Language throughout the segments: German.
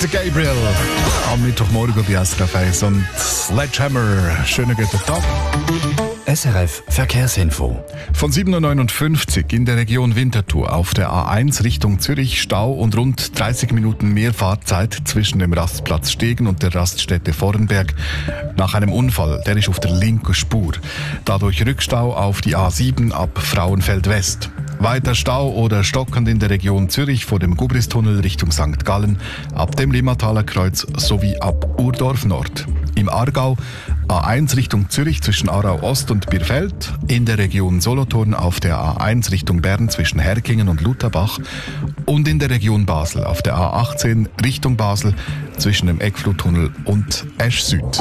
Peter Gabriel am Mittwochmorgen bei SRF 1 und Sledgehammer. Schönen guten Tag. SRF Verkehrsinfo. Von 7.59 Uhr in der Region Winterthur auf der A1 Richtung Zürich Stau und rund 30 Minuten mehr Fahrzeit zwischen dem Rastplatz Stegen und der Raststätte Vorenberg nach einem Unfall. Der ist auf der linken Spur. Dadurch Rückstau auf die A7 ab Frauenfeld West. Weiter Stau oder stockend in der Region Zürich vor dem Gubristunnel Richtung St. Gallen, ab dem Limmataler Kreuz sowie ab Urdorf Nord. Im Aargau A1 Richtung Zürich zwischen Aarau Ost und Birfeld, in der Region Solothurn auf der A1 Richtung Bern zwischen Herkingen und Lutherbach und in der Region Basel auf der A18 Richtung Basel zwischen dem Eckfluttunnel und Esch Süd.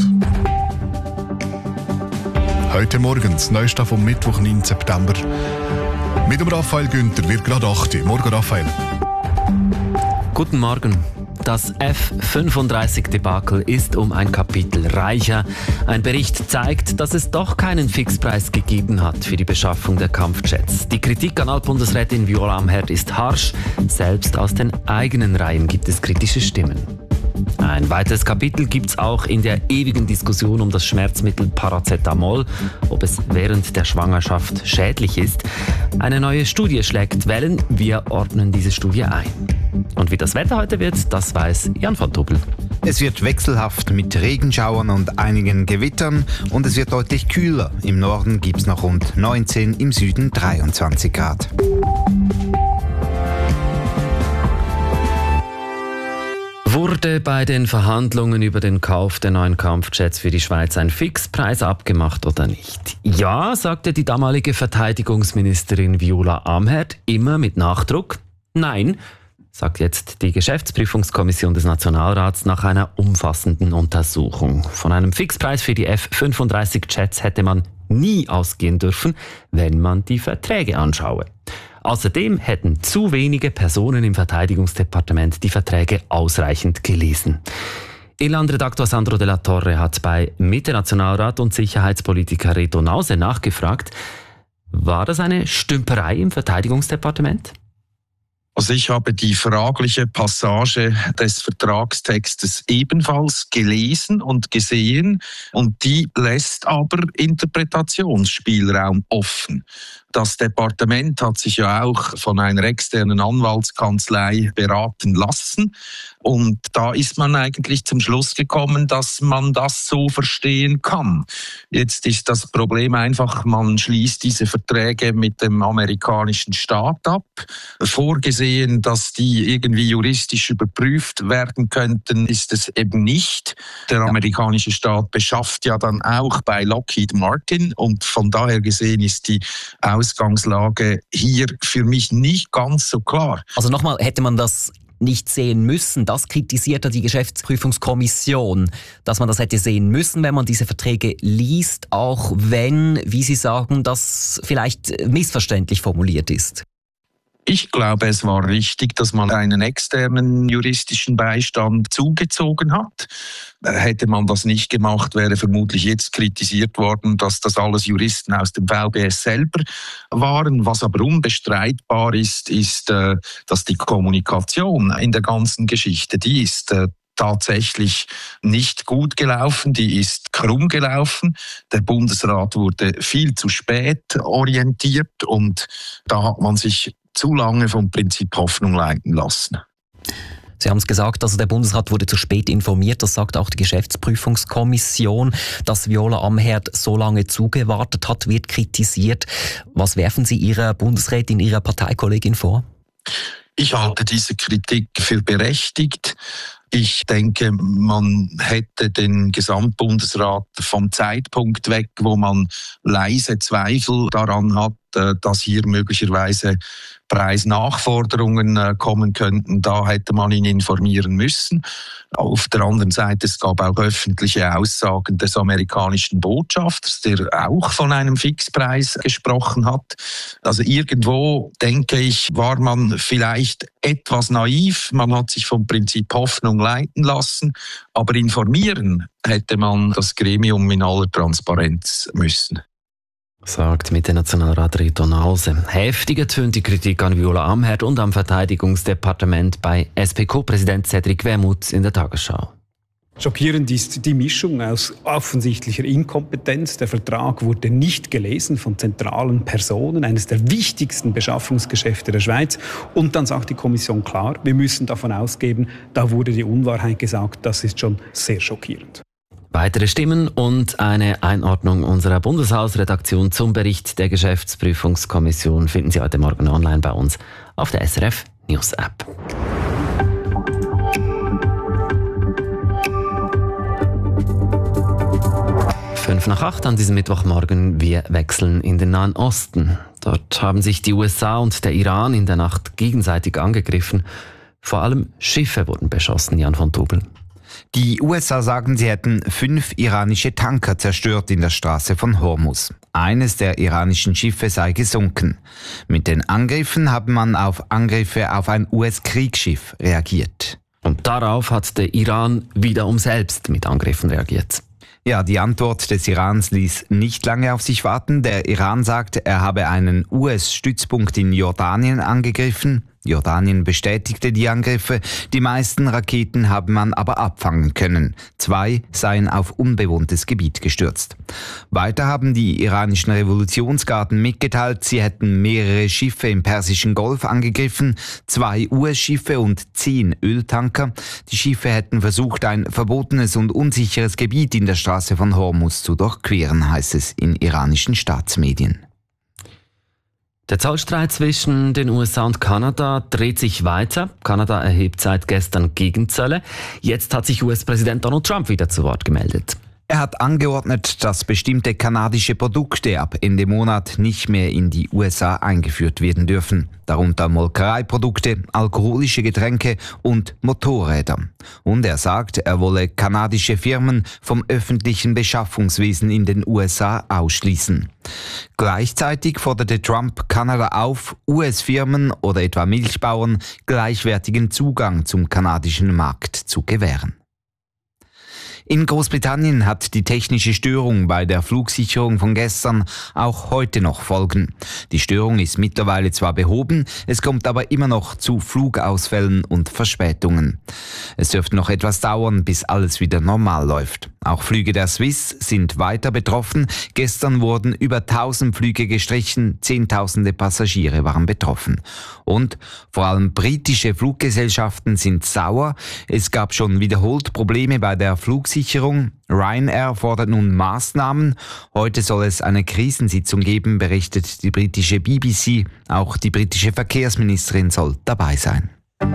Heute Morgen, das Neueste vom Mittwoch, 9. September. Mit dem Raphael Günther wird gerade 8 Uhr. Morgen, Raphael. Guten Morgen. Das F-35-Debakel ist um ein Kapitel reicher. Ein Bericht zeigt, dass es doch keinen Fixpreis gegeben hat für die Beschaffung der Kampfjets. Die Kritik an Altbundesrätin Viola Amherd ist harsch. Selbst aus den eigenen Reihen gibt es kritische Stimmen. Ein weiteres Kapitel gibt's auch in der ewigen Diskussion um das Schmerzmittel Paracetamol, ob es während der Schwangerschaft schädlich ist. Eine neue Studie schlägt Wellen. Wir ordnen diese Studie ein. Und wie das Wetter heute wird, das weiß Jan van Tubbel. Es wird wechselhaft mit Regenschauern und einigen Gewittern und es wird deutlich kühler. Im Norden gibt es noch rund 19, im Süden 23 Grad. Wurde bei den Verhandlungen über den Kauf der neuen Kampfjets für die Schweiz ein Fixpreis abgemacht oder nicht? Ja, sagte die damalige Verteidigungsministerin Viola Amherd, immer mit Nachdruck. Nein, sagt jetzt die Geschäftsprüfungskommission des Nationalrats nach einer umfassenden Untersuchung. Von einem Fixpreis für die F-35-Jets hätte man nie ausgehen dürfen, wenn man die Verträge anschaue. Außerdem hätten zu wenige Personen im Verteidigungsdepartement die Verträge ausreichend gelesen. Inlandredaktor Sandro de la Torre hat bei Mitte-Nationalrat und Sicherheitspolitiker Reto Nause nachgefragt, war das eine Stümperei im Verteidigungsdepartement? Also ich habe die fragliche Passage des Vertragstextes ebenfalls gelesen und gesehen und die lässt aber Interpretationsspielraum offen. Das Departement hat sich ja auch von einer externen Anwaltskanzlei beraten lassen und da ist man eigentlich zum Schluss gekommen, dass man das so verstehen kann. Jetzt ist das Problem einfach, man schließt diese Verträge mit dem amerikanischen Staat ab. Vorgesehen, dass die irgendwie juristisch überprüft werden könnten, ist es eben nicht. Der amerikanische Staat beschafft ja dann auch bei Lockheed Martin und von daher gesehen ist die Ausgangslage hier für mich nicht ganz so klar. Also nochmal, hätte man das nicht sehen müssen? Das kritisiert ja die Geschäftsprüfungskommission, dass man das hätte sehen müssen, wenn man diese Verträge liest, auch wenn, wie Sie sagen, das vielleicht missverständlich formuliert ist. Ich glaube, es war richtig, dass man einen externen juristischen Beistand zugezogen hat. Hätte man das nicht gemacht, wäre vermutlich jetzt kritisiert worden, dass das alles Juristen aus dem VBS selber waren. Was aber unbestreitbar ist, dass die Kommunikation in der ganzen Geschichte, die ist tatsächlich nicht gut gelaufen, die ist krumm gelaufen. Der Bundesrat wurde viel zu spät orientiert und da hat man sich zu lange vom Prinzip Hoffnung leiten lassen. Sie haben es gesagt, also der Bundesrat wurde zu spät informiert, das sagt auch die Geschäftsprüfungskommission. Dass Viola Amherd so lange zugewartet hat, wird kritisiert. Was werfen Sie Ihrer Bundesrätin, Ihrer Parteikollegin vor? Ich halte diese Kritik für berechtigt. Ich denke, man hätte den Gesamtbundesrat vom Zeitpunkt weg, wo man leise Zweifel daran hat, dass hier möglicherweise Preisnachforderungen kommen könnten, da hätte man ihn informieren müssen. Auf der anderen Seite, es gab auch öffentliche Aussagen des amerikanischen Botschafters, der auch von einem Fixpreis gesprochen hat. Also irgendwo, denke ich, war man vielleicht etwas naiv. Man hat sich vom Prinzip Hoffnung leiten lassen, aber informieren hätte man das Gremium in aller Transparenz müssen. sagt Mitte-Nationalrat Reto Nause. Heftiger tönt die Kritik an Viola Amherd und am Verteidigungsdepartement bei SP-Co-Präsident Cedric Wermuth in der Tagesschau. Schockierend ist die Mischung aus offensichtlicher Inkompetenz. Der Vertrag wurde nicht gelesen von zentralen Personen, eines der wichtigsten Beschaffungsgeschäfte der Schweiz. Und dann sagt die Kommission klar, wir müssen davon ausgehen, da wurde die Unwahrheit gesagt. Das ist schon sehr schockierend. Weitere Stimmen und eine Einordnung unserer Bundeshausredaktion zum Bericht der Geschäftsprüfungskommission finden Sie heute Morgen online bei uns auf der SRF News App. Fünf nach 8 an diesem Mittwochmorgen. Wir wechseln in den Nahen Osten. Dort haben sich die USA und der Iran in der Nacht gegenseitig angegriffen. Vor allem Schiffe wurden beschossen, Jan von Tubel. Die USA sagen, sie hätten 5 iranische Tanker zerstört in der Straße von Hormuz. Eines der iranischen Schiffe sei gesunken. Mit den Angriffen habe man auf Angriffe auf ein US-Kriegsschiff reagiert. Und darauf hat der Iran wiederum selbst mit Angriffen reagiert. Ja, die Antwort des Irans ließ nicht lange auf sich warten. Der Iran sagt, er habe einen US-Stützpunkt in Jordanien angegriffen. Jordanien bestätigte die Angriffe. Die meisten Raketen habe man aber abfangen können. 2 seien auf unbewohntes Gebiet gestürzt. Weiter haben die iranischen Revolutionsgarden mitgeteilt, sie hätten mehrere Schiffe im Persischen Golf angegriffen, 2 US-Schiffe und 10 Öltanker. Die Schiffe hätten versucht, ein verbotenes und unsicheres Gebiet in der Straße von Hormuz zu durchqueren, heißt es in iranischen Staatsmedien. Der Zollstreit zwischen den USA und Kanada dreht sich weiter. Kanada erhebt seit gestern Gegenzölle. Jetzt hat sich US-Präsident Donald Trump wieder zu Wort gemeldet. Er hat angeordnet, dass bestimmte kanadische Produkte ab Ende Monat nicht mehr in die USA eingeführt werden dürfen. Darunter Molkereiprodukte, alkoholische Getränke und Motorräder. Und er sagt, er wolle kanadische Firmen vom öffentlichen Beschaffungswesen in den USA ausschließen. Gleichzeitig forderte Trump Kanada auf, US-Firmen oder etwa Milchbauern gleichwertigen Zugang zum kanadischen Markt zu gewähren. In Großbritannien hat die technische Störung bei der Flugsicherung von gestern auch heute noch Folgen. Die Störung ist mittlerweile zwar behoben, es kommt aber immer noch zu Flugausfällen und Verspätungen. Es dürfte noch etwas dauern, bis alles wieder normal läuft. Auch Flüge der Swiss sind weiter betroffen. Gestern wurden über 1000 Flüge gestrichen, Zehntausende Passagiere waren betroffen. Und vor allem britische Fluggesellschaften sind sauer. Es gab schon wiederholt Probleme bei der Flugsicherung. Ryanair fordert nun Maßnahmen. Heute soll es eine Krisensitzung geben, berichtet die britische BBC. Auch die britische Verkehrsministerin soll dabei sein.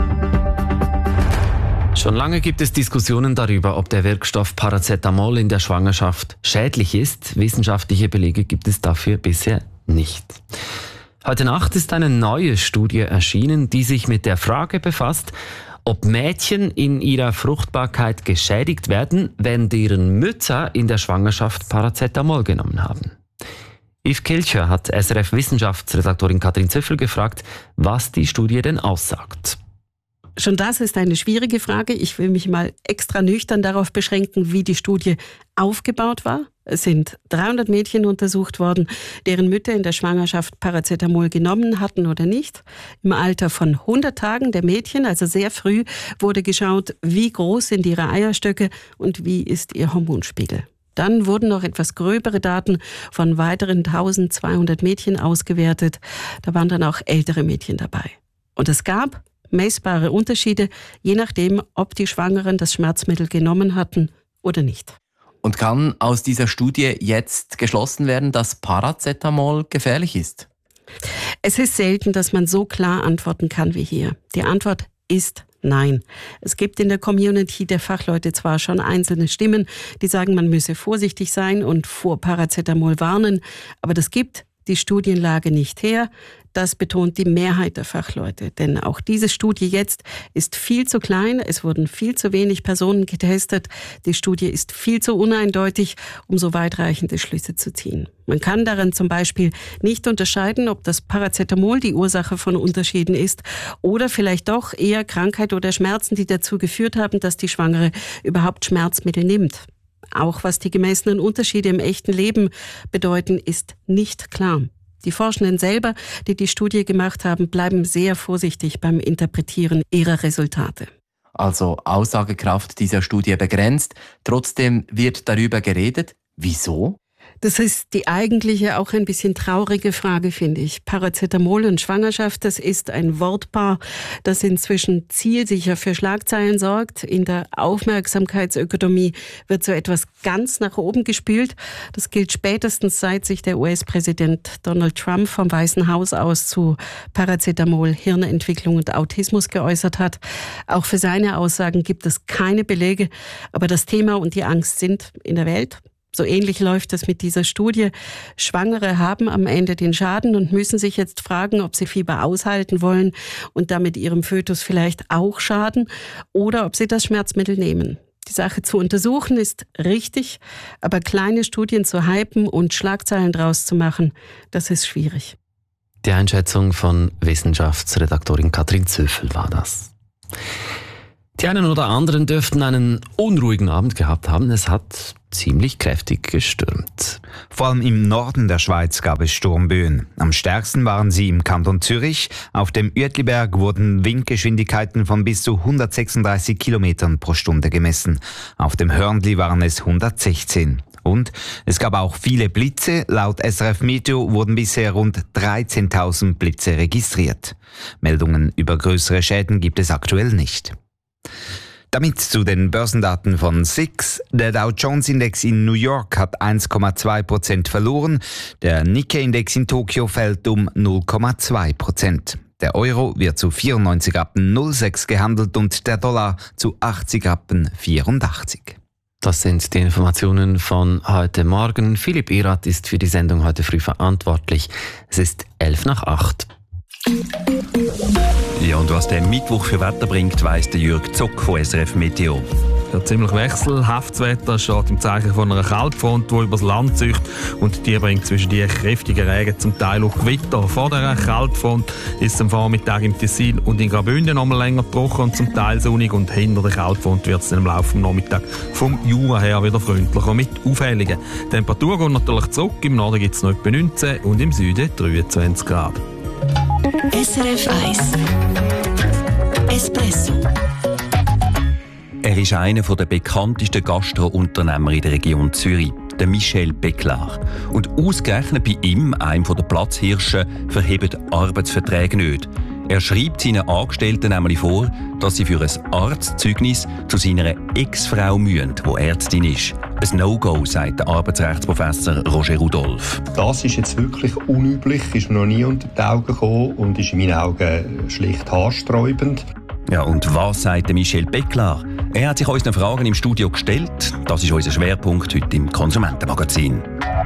Schon lange gibt es Diskussionen darüber, ob der Wirkstoff Paracetamol in der Schwangerschaft schädlich ist. Wissenschaftliche Belege gibt es dafür bisher nicht. Heute Nacht ist eine neue Studie erschienen, die sich mit der Frage befasst, ob Mädchen in ihrer Fruchtbarkeit geschädigt werden, wenn deren Mütter in der Schwangerschaft Paracetamol genommen haben. Yves Kilcher hat SRF-Wissenschaftsredaktorin Katrin Zöffel gefragt, was die Studie denn aussagt. Schon das ist eine schwierige Frage. Ich will mich mal extra nüchtern darauf beschränken, wie die Studie aufgebaut war. Es sind 300 Mädchen untersucht worden, deren Mütter in der Schwangerschaft Paracetamol genommen hatten oder nicht. Im Alter von 100 Tagen der Mädchen, also sehr früh, wurde geschaut, wie groß sind ihre Eierstöcke und wie ist ihr Hormonspiegel. Dann wurden noch etwas gröbere Daten von weiteren 1200 Mädchen ausgewertet. Da waren dann auch ältere Mädchen dabei. Und es gab messbare Unterschiede, je nachdem, ob die Schwangeren das Schmerzmittel genommen hatten oder nicht. Und kann aus dieser Studie jetzt geschlossen werden, dass Paracetamol gefährlich ist? Es ist selten, dass man so klar antworten kann wie hier. Die Antwort ist nein. Es gibt in der Community der Fachleute zwar schon einzelne Stimmen, die sagen, man müsse vorsichtig sein und vor Paracetamol warnen, aber das gibt die Studienlage nicht her. Das betont die Mehrheit der Fachleute. Denn auch diese Studie jetzt ist viel zu klein. Es wurden viel zu wenig Personen getestet. Die Studie ist viel zu uneindeutig, um so weitreichende Schlüsse zu ziehen. Man kann darin zum Beispiel nicht unterscheiden, ob das Paracetamol die Ursache von Unterschieden ist oder vielleicht doch eher Krankheit oder Schmerzen, die dazu geführt haben, dass die Schwangere überhaupt Schmerzmittel nimmt. Auch was die gemessenen Unterschiede im echten Leben bedeuten, ist nicht klar. Die Forschenden selber, die die Studie gemacht haben, bleiben sehr vorsichtig beim Interpretieren ihrer Resultate. Also Aussagekraft dieser Studie begrenzt. Trotzdem wird darüber geredet. Wieso? Das ist die eigentliche, auch ein bisschen traurige Frage, finde ich. Paracetamol und Schwangerschaft, das ist ein Wortpaar, das inzwischen zielsicher für Schlagzeilen sorgt. In der Aufmerksamkeitsökonomie wird so etwas ganz nach oben gespült. Das gilt spätestens seit sich der US-Präsident Donald Trump vom Weißen Haus aus zu Paracetamol, Hirnentwicklung und Autismus geäußert hat. Auch für seine Aussagen gibt es keine Belege, aber das Thema und die Angst sind in der Welt. So ähnlich läuft es mit dieser Studie. Schwangere haben am Ende den Schaden und müssen sich jetzt fragen, ob sie Fieber aushalten wollen und damit ihrem Fötus vielleicht auch schaden oder ob sie das Schmerzmittel nehmen. Die Sache zu untersuchen ist richtig, aber kleine Studien zu hypen und Schlagzeilen draus zu machen, das ist schwierig. Die Einschätzung von Wissenschaftsredaktorin Katrin Zöffel war das. Die einen oder anderen dürften einen unruhigen Abend gehabt haben. Es hat ziemlich kräftig gestürmt. Vor allem im Norden der Schweiz gab es Sturmböen. Am stärksten waren sie im Kanton Zürich. Auf dem Uetliberg wurden Windgeschwindigkeiten von bis zu 136 Kilometern pro Stunde gemessen. Auf dem Hörnli waren es 116. Und es gab auch viele Blitze. Laut SRF Meteo wurden bisher rund 13.000 Blitze registriert. Meldungen über größere Schäden gibt es aktuell nicht. Damit zu den Börsendaten von SIX. Der Dow Jones Index in New York hat 1,2% verloren. Der Nikkei-Index in Tokio fällt um 0,2%. Der Euro wird zu 94,06 gehandelt und der Dollar zu 80,84. Das sind die Informationen von heute Morgen. Philipp Irath ist für die Sendung heute früh verantwortlich. Es ist 7:55. Ja, und was der Mittwoch für Wetter bringt, weiss der Jürg Zock von SRF Meteo. Ja, ziemlich wechselhaftes Wetter steht im Zeichen von einer Kaltfront, die übers Land zieht. Und die bringt zwischen die kräftigen Regen zum Teil auch Gewitter. Vor dieser Kaltfront ist es am Vormittag im Tessin und in Graubünden noch mal länger trocken und zum Teil sonnig. Und hinter der Kaltfront wird es dann im Laufe des Nachmittags vom Jura her wieder freundlicher mit Aufhellungen. Die Temperatur geht natürlich zurück. Im Norden gibt es noch etwa 19 und im Süden 23 Grad. SRF 1 Espresso. Er ist einer der bekanntesten Gastrounternehmer in der Region Zürich, der Michel Péclar. Und ausgerechnet bei ihm, einem der Platzhirsche, verheben Arbeitsverträge nicht. Er schreibt seinen Angestellten nämlich vor, dass sie für ein Arztzeugnis zu seiner Ex-Frau müssen, die Ärztin ist. Ein No-Go, sagt der Arbeitsrechtsprofessor Roger Rudolph. Das ist jetzt wirklich unüblich, ist mir noch nie unter die Augen gekommen und ist in meinen Augen schlicht haarsträubend. Ja, und was sagt Michel Péclar? Er hat sich unseren Fragen im Studio gestellt. Das ist unser Schwerpunkt heute im Konsumentenmagazin.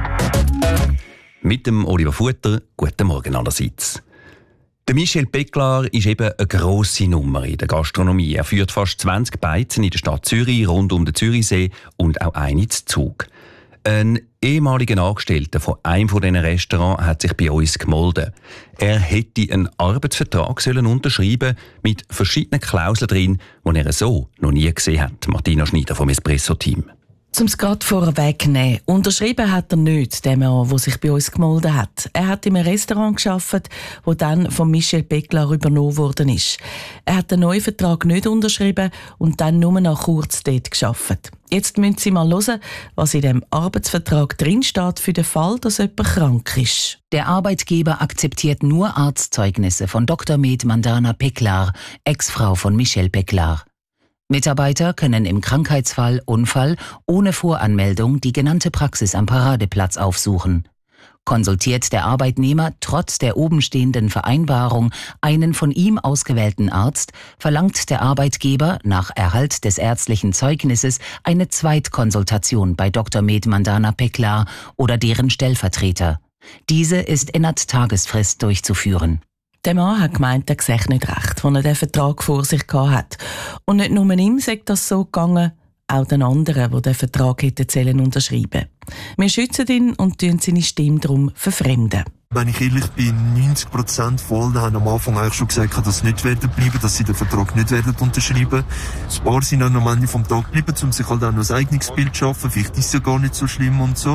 Mit dem Oliver Futter, guten Morgen allerseits. Der Michel Péclar ist eben eine grosse Nummer in der Gastronomie. Er führt fast 20 Beizen in der Stadt Zürich, rund um den Zürichsee und auch einen zu Zug. Ein ehemaliger Angestellter von einem von diesen Restaurants hat sich bei uns gemeldet. Er hätte einen Arbeitsvertrag unterschreiben mit verschiedenen Klauseln drin, die er so noch nie gesehen hat. Martina Schneider vom Espresso-Team. Um es gerade vorwegzunehmen, unterschrieben hat er nicht, der Mann, der sich bei uns gemeldet hat. Er hat in einem Restaurant gearbeitet, das dann von Michel Péclar übernommen worden ist. Er hat den neuen Vertrag nicht unterschrieben und dann nur noch kurz dort gearbeitet. Jetzt müssen Sie mal hören, was in dem Arbeitsvertrag drinsteht für den Fall, dass jemand krank ist. Der Arbeitgeber akzeptiert nur Arztzeugnisse von Dr. Med Mandana Péclar, Ex-Frau von Michel Péclar. Mitarbeiter können im Krankheitsfall, Unfall ohne Voranmeldung die genannte Praxis am Paradeplatz aufsuchen. Konsultiert der Arbeitnehmer trotz der obenstehenden Vereinbarung einen von ihm ausgewählten Arzt, verlangt der Arbeitgeber nach Erhalt des ärztlichen Zeugnisses eine Zweitkonsultation bei Dr. Med Mandana Péclar oder deren Stellvertreter. Diese ist innerhalb Tagesfrist durchzuführen. Der Mann hat gemeint, er sehe nicht recht, als er den Vertrag vor sich hatte. Und nicht nur ihm sei das so gegangen, auch den anderen, die den Vertrag hätten unterschreiben. Wir schützen ihn und tun seine Stimme darum verfremden. Wenn ich ehrlich bin, 90% von allen haben am Anfang eigentlich schon gesagt, dass sie nicht werden bleiben, dass sie den Vertrag nicht werden unterschreiben. Ein paar sind dann am Ende vom Tag geblieben, um sich halt auch noch ein eigenes Bild zu schaffen. Vielleicht ist es ja gar nicht so schlimm und so.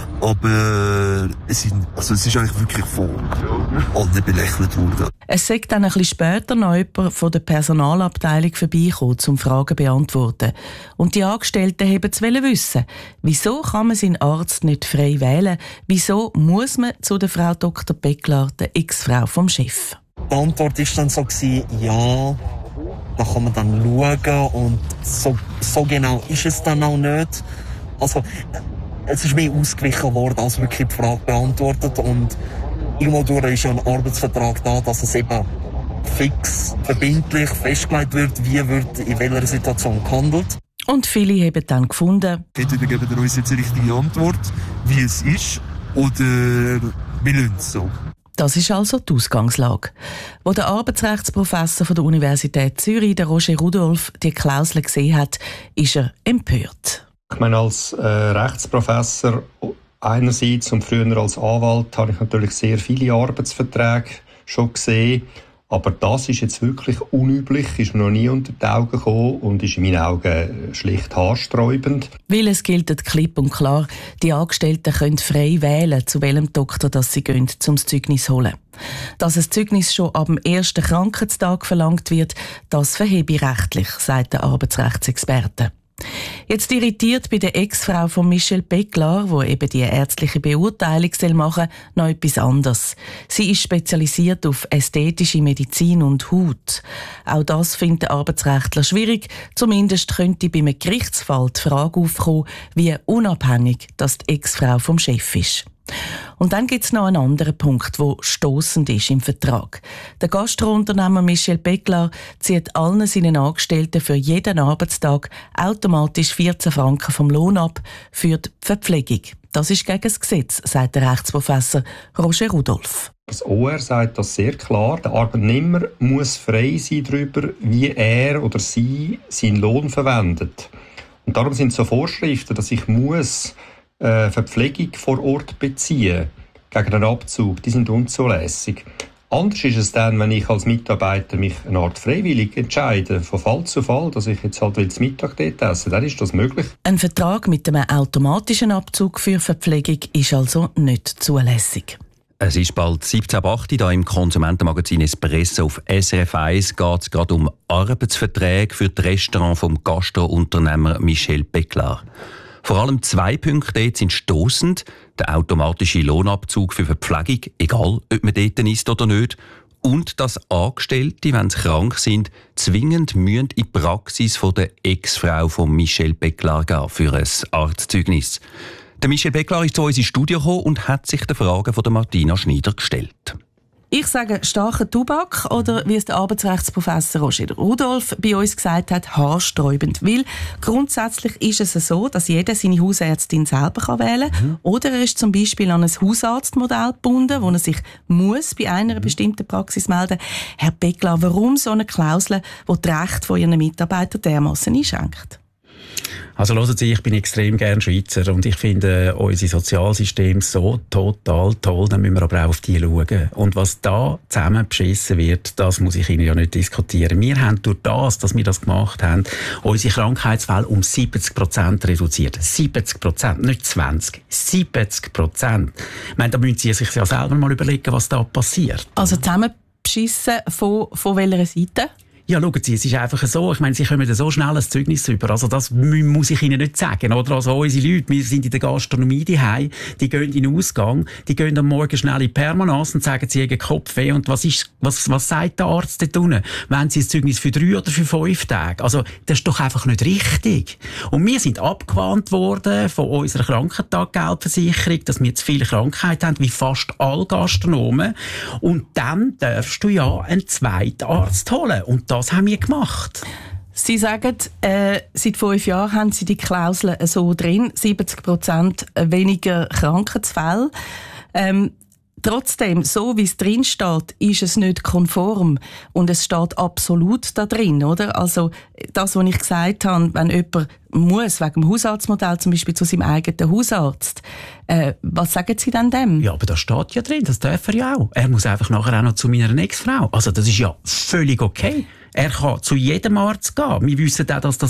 Aber es ist eigentlich wirklich von allen belächelt worden. Es sei dann ein bisschen später noch jemand von der Personalabteilung vorbeigekommen, um Fragen zu beantworten. Und die Angestellten wollten es wissen. Wieso kann man seinen Arzt nicht frei wählen? Wieso muss man zu der Frau Dr. Becklar, der Ex-Frau vom Chef? Die Antwort war dann so, ja, da kann man dann schauen und so genau ist es dann auch nicht. Also, es ist mehr ausgewichen worden, als wirklich die Frage beantwortet. Und irgendwo durch ist ja ein Arbeitsvertrag da, dass es eben fix, verbindlich festgelegt wird, wie wird in welcher Situation gehandelt. Und viele haben dann gefunden, entweder geben wir uns jetzt die richtige Antwort, wie es ist, oder wir lassen es so. Das ist also die Ausgangslage. Wo der Arbeitsrechtsprofessor von der Universität Zürich, der Roger Rudolph, die Klausel gesehen hat, ist er empört. Ich meine, als Rechtsprofessor einerseits und früher als Anwalt habe ich natürlich sehr viele Arbeitsverträge schon gesehen. Aber das ist jetzt wirklich unüblich, ist mir noch nie unter die Augen gekommen und ist in meinen Augen schlicht haarsträubend. Weil es gilt klipp und klar, die Angestellten können frei wählen, zu welchem Doktor das sie gehen, um das Zeugnis zu holen. Dass ein Zeugnis schon ab dem ersten Krankheitstag verlangt wird, das verhebe ich rechtlich, sagt der Arbeitsrechtsexperte. Jetzt irritiert bei der Ex-Frau von Michel Becklar, wo eben die ärztliche Beurteilung machen soll, noch etwas anderes. Sie ist spezialisiert auf ästhetische Medizin und Haut. Auch das findet der Arbeitsrechtler schwierig. Zumindest könnte bei einem Gerichtsfall die Frage aufkommen, wie unabhängig das die Ex-Frau vom Chef ist. Und dann gibt es noch einen anderen Punkt, der stossend ist im Vertrag. Der Gastrounternehmer Michel Becklar zieht allen seinen Angestellten für jeden Arbeitstag automatisch 14 Franken vom Lohn ab für die Verpflegung. Das ist gegen das Gesetz, sagt der Rechtsprofessor Roger Rudolph. Das OR sagt das sehr klar. Der Arbeitnehmer muss frei sein darüber, wie er oder sie seinen Lohn verwendet. Und darum sind so Vorschriften, dass ich Verpflegung vor Ort beziehen gegen einen Abzug, die sind unzulässig. Anders ist es dann, wenn ich als Mitarbeiter mich eine Art freiwillig entscheide, von Fall zu Fall, dass ich jetzt halt zum Mittag dort esse, dann ist das möglich. Ein Vertrag mit einem automatischen Abzug für Verpflegung ist also nicht zulässig. Es ist bald 17.08 Uhr, hier im Konsumentenmagazin Espresso auf SRF 1 geht es gerade um Arbeitsverträge für das Restaurant vom Gastrounternehmer Michel Becklar. Vor allem 2 Punkte dort sind stossend: der automatische Lohnabzug für Verpflegung, egal ob man dort ist oder nicht, und dass Angestellte, wenn sie krank sind, zwingend in die Praxis von der Ex-Frau von Michel Becklar gehen für ein Arztzeugnis. Der Michel Becklar ist zu uns ins Studio gekommen und hat sich den Fragen von der Martina Schneider gestellt. Ich sage starker Tobak oder, wie es der Arbeitsrechtsprofessor Roger Rudolph bei uns gesagt hat, haarsträubend. Weil grundsätzlich ist es so, dass jeder seine Hausärztin selber wählen kann. Oder er ist zum Beispiel an ein Hausarztmodell gebunden, wo er sich muss bei einer bestimmten Praxis melden muss. Herr Becklar, warum so eine Klausel, die die Rechte von Ihren Mitarbeitern dermassen einschränkt? Also hören Sie, ich bin extrem gern Schweizer und ich finde unser Sozialsystem so total toll, dann müssen wir aber auch auf die schauen. Und was da zusammen beschissen wird, das muss ich Ihnen ja nicht diskutieren. Wir haben durch das, dass wir das gemacht haben, unsere Krankheitsfälle um 70% reduziert. 70%, nicht 20%. 70%. Ich meine, da müssen Sie sich ja selber mal überlegen, was da passiert. Also zusammen beschissen von welcher Seite? Ja, schauen Sie, es ist einfach so, ich meine, Sie kommen so schnell ein Zeugnis über, also das muss ich Ihnen nicht sagen, oder? Also unsere Leute, wir sind in der Gastronomie daheim, die gehen in den Ausgang, die gehen am Morgen schnell in Permanence und sagen, sie haben Kopfweh, und was sagt der Arzt dort unten? Wollen Sie ein Zeugnis für 3 oder für 5 Tage? Also, das ist doch einfach nicht richtig. Und wir sind abgewandt worden von unserer Krankentaggeldversicherung, dass wir zu viele Krankheiten haben, wie fast alle Gastronomen. Und dann darfst du ja einen zweiten Arzt holen. Und das haben wir gemacht. Sie sagen, seit 5 Jahren haben Sie die Klausel so drin, 70% weniger Krankheitsfälle. Die Trotzdem, so wie es drin steht, ist es nicht konform. Und es steht absolut da drin, oder? Also, das, was ich gesagt habe, wenn jemand muss, wegen dem Hausarztmodell zum Beispiel zu seinem eigenen Hausarzt, was sagen Sie denn dem? Ja, aber das steht ja drin, das darf er ja auch. Er muss einfach nachher auch noch zu meiner Ex-Frau. Also, das ist ja völlig okay. Er kann zu jedem Arzt gehen. Wir wissen auch, dass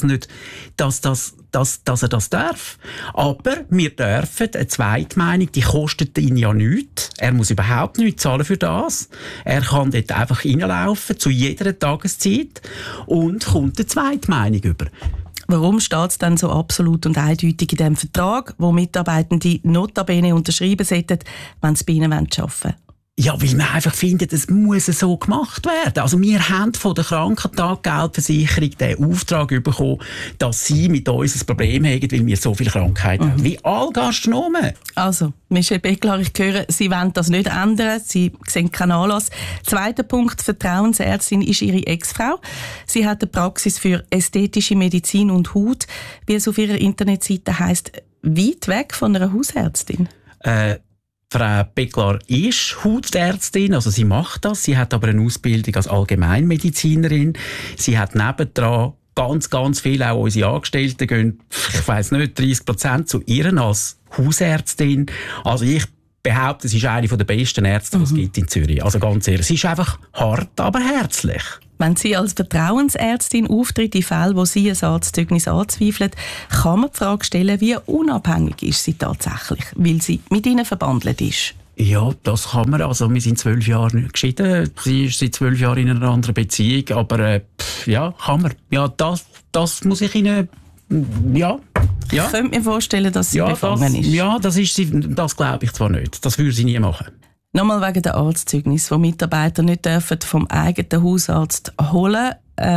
er das darf. Aber wir dürfen eine Zweitmeinung, die kostet ihn ja nichts. Er muss überhaupt nichts zahlen für das. Er kann dort einfach reinlaufen, zu jeder Tageszeit, und kommt eine Zweitmeinung über. Warum steht es dann so absolut und eindeutig in dem Vertrag, wo Mitarbeitende notabene unterschreiben sollten, wenn sie bei ihnen arbeiten wollen? Ja, weil wir einfach finden, es muss so gemacht werden. Also wir haben von der Krankentaggeldversicherung den Auftrag bekommen, dass sie mit uns ein Problem haben, weil wir so viele Krankheiten haben. Wie alle Gastronomen. Also, Michel Becklar, ich höre, Sie wollen das nicht ändern. Sie sehen keinen Anlass. Zweiter Punkt, Vertrauensärztin ist Ihre Ex-Frau. Sie hat eine Praxis für ästhetische Medizin und Haut, wie es auf ihrer Internetseite heisst, weit weg von einer Hausärztin. Frau Becklar ist Hautärztin, also sie macht das. Sie hat aber eine Ausbildung als Allgemeinmedizinerin. Sie hat nebendran ganz viel, auch unsere Angestellten gehen, ich weiss nicht, 30% zu ihr als Hausärztin. Also ich behaupte, sie ist eine der besten Ärzte, die es gibt in Zürich. Also ganz ehrlich, sie ist einfach hart, aber herzlich. Wenn sie als Vertrauensärztin auftritt in Fällen, wo sie ein Arztzeugnis anzweifeln, kann man die Frage stellen, wie unabhängig ist sie tatsächlich, weil sie mit ihnen verbandelt ist. Ja, das kann man. Also wir sind 12 Jahre geschieden. Sie ist seit 12 Jahren in einer anderen Beziehung. Aber ja, kann man. Ja, das muss ich Ihnen... Ja. Ich könnte mir vorstellen, dass sie befangen ist. Ja, das glaube ich zwar nicht. Das würde sie nie machen. Nochmal wegen der Arztzeugnis, die Mitarbeiter nicht dürfen vom eigenen Hausarzt holen.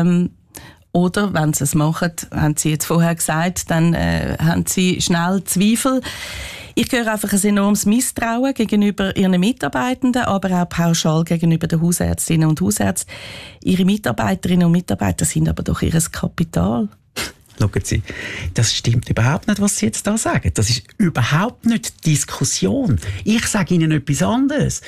Oder, wenn sie es machen, haben Sie jetzt vorher gesagt, dann haben sie schnell Zweifel. Ich höre einfach ein enormes Misstrauen gegenüber ihren Mitarbeitenden, aber auch pauschal gegenüber den Hausärztinnen und Hausärzten. Ihre Mitarbeiterinnen und Mitarbeiter sind aber doch ihr Kapital. Schauen Sie, das stimmt überhaupt nicht, was Sie jetzt da sagen. Das ist überhaupt nicht Diskussion. Ich sage Ihnen etwas anderes.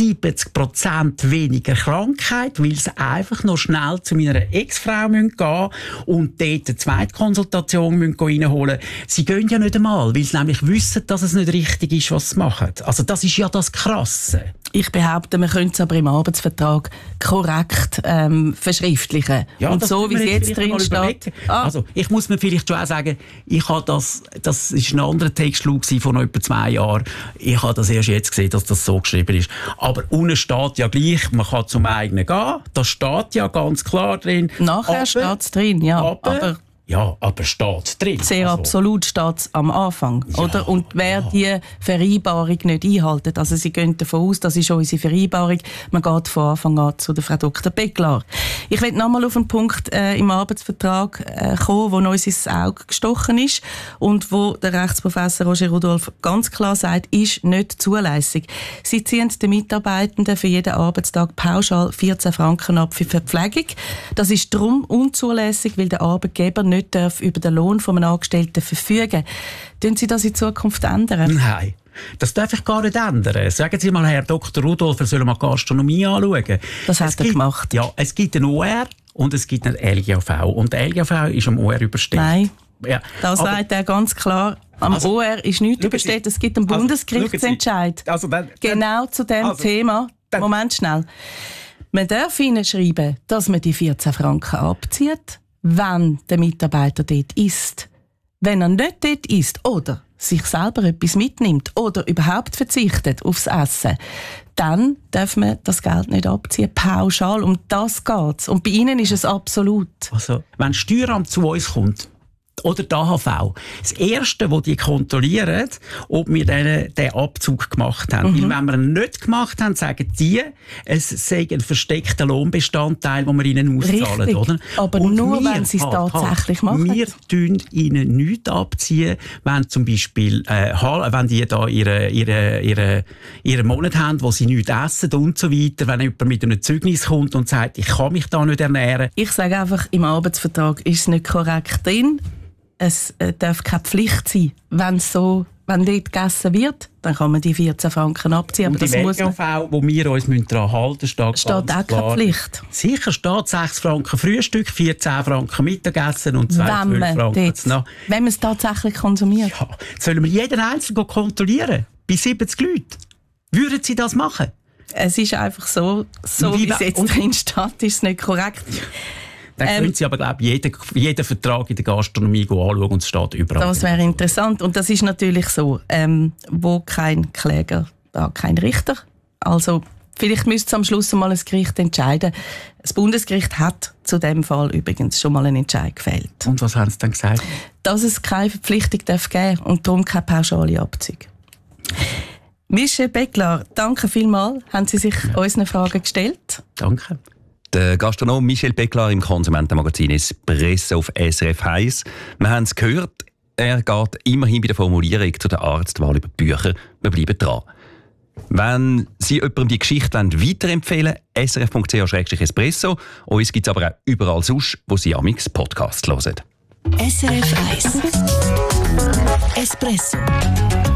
70% weniger Krankheit, weil Sie einfach noch schnell zu meiner Ex-Frau gehen müssen und dort eine Zweitkonsultation reinholen müssen. Sie gehen ja nicht einmal, weil Sie nämlich wissen, dass es nicht richtig ist, was Sie machen. Also das ist ja das Krasse. Ich behaupte, man könnte es aber im Arbeitsvertrag korrekt verschriftlichen. Ja, und so, wie es jetzt drin steht. Also, ich muss mir vielleicht schon auch sagen, ich habe das ist ein anderer Textschlag von etwa 2 Jahren. Ich habe das erst jetzt gesehen, dass das so geschrieben ist. Aber unten steht ja gleich, man kann zum eigenen gehen. Das steht ja ganz klar drin. Nachher steht es drin, ja. Aber steht drin. Sehr absolut steht es am Anfang, oder? Und wer die Vereinbarung nicht einhält, also Sie gehen davon aus, das ist unsere Vereinbarung, man geht von Anfang an zu der Frau Dr. Becklar. Ich will nochmal auf einen Punkt im Arbeitsvertrag kommen, wo uns ins Auge gestochen ist und wo der Rechtsprofessor Roger Rudolph ganz klar sagt, ist nicht zulässig. Sie ziehen den Mitarbeitenden für jeden Arbeitstag pauschal 14 Franken ab für Verpflegung. Das ist darum unzulässig, weil der Arbeitgeber nicht über den Lohn von einem Angestellten verfügen. Tun Sie das in Zukunft ändern? Nein. Das darf ich gar nicht ändern. Sagen Sie mal, Herr Dr. Rudolph, er soll mal Gastronomie anschauen. Das hat er gemacht. Ja, es gibt ein OR und es gibt ein LGV. Und der LGV ist am OR überstellt. Nein, ja. Da sagt er ganz klar, am OR ist nichts überstellt. Es gibt einen Bundesgerichtsentscheid. Genau zu dem Thema. Moment schnell. Man darf Ihnen schreiben, dass man die 14 Franken abzieht, wenn der Mitarbeiter dort ist. Wenn er nicht dort ist oder sich selber etwas mitnimmt oder überhaupt verzichtet aufs Essen, dann darf man das Geld nicht abziehen, pauschal. Um das geht's. Und bei Ihnen ist es absolut. Also, wenn das Steueramt zu uns kommt, oder die AHV. Das Erste, was die kontrollieren, ob wir den Abzug gemacht haben. Weil wenn wir ihn nicht gemacht haben, sagen die, es sei ein versteckter Lohnbestandteil, den wir ihnen auszahlen. Richtig, oder? aber und nur, wenn sie es tatsächlich machen. Wir tun ihnen nichts abziehen, wenn zum Beispiel, wenn die da ihren Monat haben, wo sie nichts essen und so weiter, wenn jemand mit einem Zeugnis kommt und sagt, ich kann mich da nicht ernähren. Ich sage einfach, im Arbeitsvertrag ist es nicht korrekt drin. Es darf keine Pflicht sein, wenn es wenn dort gegessen wird, dann kann man die 14 Franken abziehen. Und aber das im muss man, LGV, wo wir uns daran halten müssen, steht auch keine Pflicht. Sicher steht 6 Franken Frühstück, 14 Franken Mittagessen und 12 Franken. Wenn man es tatsächlich konsumiert. Ja, sollen wir jeden Einzelnen kontrollieren? Bei 70 Leuten? Würden Sie das machen? Es ist einfach so wie es jetzt drin steht, ist es nicht korrekt. Dann können Sie aber, glaube ich, jeden Vertrag in der Gastronomie anschauen und es steht überall. Das wäre interessant. Und das ist natürlich so, wo kein Kläger, da kein Richter. Also vielleicht müsste es am Schluss mal ein Gericht entscheiden. Das Bundesgericht hat zu dem Fall übrigens schon mal einen Entscheid gefällt. Und was haben Sie dann gesagt? Dass es keine Verpflichtung geben darf und darum keine pauschale Abzüge. Michel Becklar, danke vielmals. Haben Sie sich unseren Fragen gestellt? Danke. Der Gastronom Michel Becklar im Konsumentenmagazin Espresso auf SRF 1. Wir haben es gehört, er geht immerhin bei der Formulierung zu der Arztwahl über Bücher. Wir bleiben dran. Wenn Sie jemandem die Geschichte weiterempfehlen wollen, srf.ch/espresso. Uns gibt es aber auch überall sonst, wo Sie amix Podcasts hören. SRF 1 Espresso